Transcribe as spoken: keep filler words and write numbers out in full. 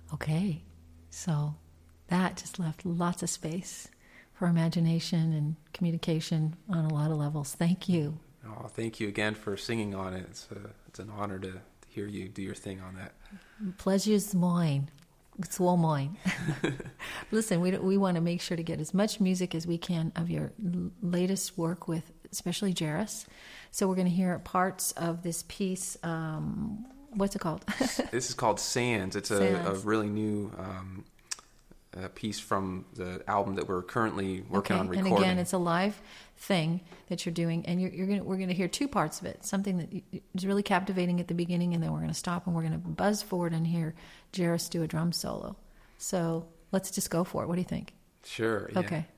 Okay. So that just left lots of space for imagination and communication on a lot of levels. Thank you. Oh, thank you again for singing on it. It's a, it's an honor to, to hear you do your thing on that. Pleasure's mine. It's all mine. Listen, we we want to make sure to get as much music as we can of your l- latest work with, especially Jairus. So we're going to hear parts of this piece. Um, what's it called? This is called Sands. It's a, Sands. a really new um, a piece from the album that we're currently working okay. on recording. And again, it's a live thing that you're doing, and you're, you're going we're going to hear two parts of it. Something that is really captivating at the beginning, and then we're going to stop and we're going to buzz forward and hear Jairus do a drum solo. So let's just go for it. What do you think? Sure. Yeah. Okay.